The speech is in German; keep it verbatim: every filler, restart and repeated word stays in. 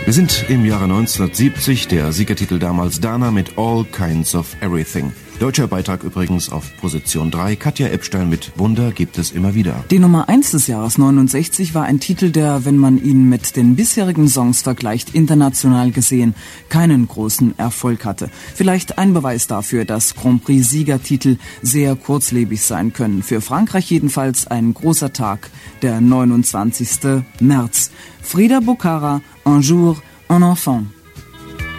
Wir sind im Jahre neunzehnhundertsiebzig, der Siegertitel damals Dana mit All Kinds of Everything. Deutscher Beitrag übrigens auf Position drei, Katja Ebstein mit Wunder gibt es immer wieder. Die Nummer eins des Jahres neunundsechzig war ein Titel, der, wenn man ihn mit den bisherigen Songs vergleicht, international gesehen keinen großen Erfolg hatte. Vielleicht ein Beweis dafür, dass Grand Prix-Siegertitel sehr kurzlebig sein können. Für Frankreich jedenfalls ein großer Tag, der neunundzwanzigsten März. Frida Bocara, Un jour, un enfant.